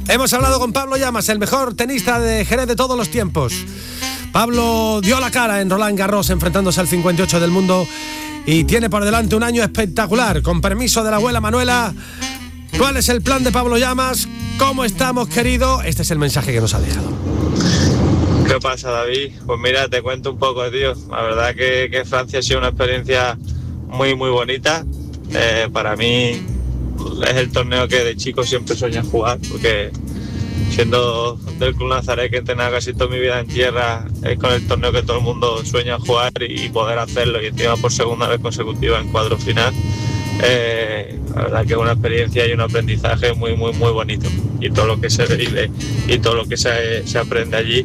Hemos hablado con Pablo Llamas, el mejor tenista de Jerez de todos los tiempos. Pablo dio la cara en Roland Garros enfrentándose al 58 del mundo y tiene por delante un año espectacular. Con permiso de la abuela Manuela, ¿cuál es el plan de Pablo Llamas? ¿Cómo estamos, querido? Este es el mensaje que nos ha dejado. ¿Qué pasa, David? Pues mira, te cuento un poco, tío. La verdad que Francia ha sido una experiencia muy, muy bonita. Para mí es el torneo que de chico siempre sueño jugar, porque siendo del Club Nazaret, que he entrenado casi toda mi vida en tierra, es con el torneo que todo el mundo sueña jugar y poder hacerlo, y encima por segunda vez consecutiva en cuadro final. La verdad que es una experiencia y un aprendizaje muy, muy, muy bonito, y todo lo que se vive y todo lo que se aprende allí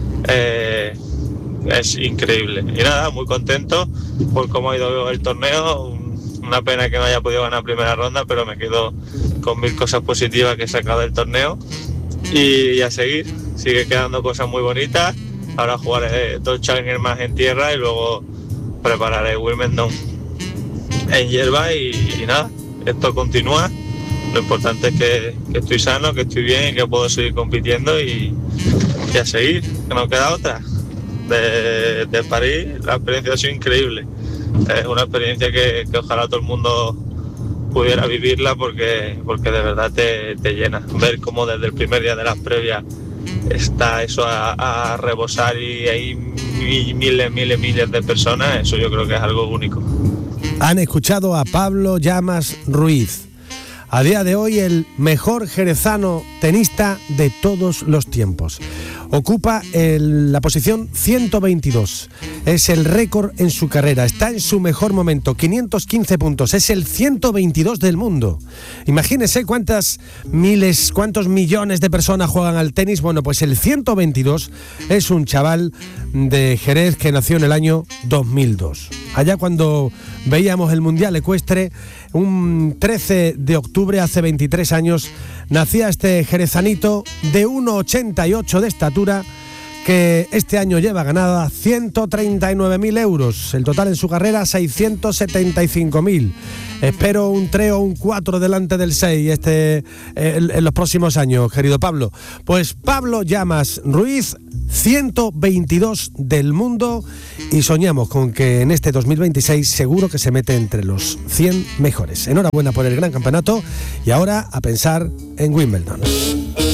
es increíble. Y nada, muy contento por cómo ha ido el torneo. Una pena que no haya podido ganar primera ronda, pero me quedo con 1000 cosas positivas que he sacado del torneo. Y a seguir, sigue quedando cosas muy bonitas. Ahora jugaré 2 Challengers más en tierra y luego prepararé Wimbledon en hierba y nada, esto continúa. Lo importante es que estoy sano, que estoy bien y que puedo seguir compitiendo y a seguir, que no queda otra. De París la experiencia ha sido increíble. Es una experiencia que ojalá todo el mundo pudiera vivirla, porque de verdad te llena. Ver cómo desde el primer día de las previas está eso a rebosar y hay miles de personas, eso yo creo que es algo único. Han escuchado a Pablo Llamas Ruiz, a día de hoy el mejor jerezano tenista de todos los tiempos. Ocupa la posición 122, es el récord en su carrera, está en su mejor momento, 515 puntos, es el 122 del mundo. Imagínense cuántos millones de personas juegan al tenis. Bueno, pues el 122 es un chaval de Jerez que nació en el año 2002. Allá cuando veíamos el Mundial Ecuestre, un 13 de octubre, hace 23 años, nacía este jerezanito de 1,88 de estatura, que este año lleva ganada 139.000 euros. El total en su carrera, 675.000. Espero un 3 o un 4 delante del 6 en los próximos años, querido Pablo. Pues Pablo Llamas Ruiz, 122 del mundo, y soñamos con que en este 2026 seguro que se mete entre los 100 mejores. Enhorabuena por el gran campeonato y ahora a pensar en Wimbledon.